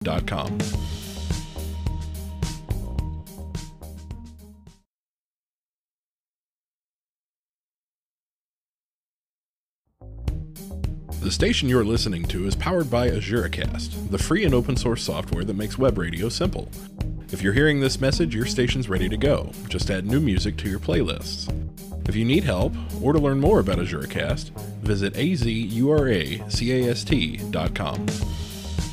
azuracast.com. The station you're listening to is powered by Azuracast, the free and open source software that makes web radio simple. If you're hearing this message, your station's ready to go. Just add new music to your playlists. If you need help, or to learn more about Azuracast, visit azuracast.com.